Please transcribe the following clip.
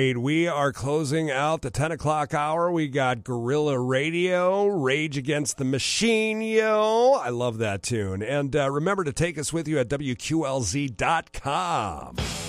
right. We are closing out the 10 o'clock hour. We got Guerrilla Radio, Rage Against the Machine, yo. I love that tune. And remember to take us with you at WQLZ.com.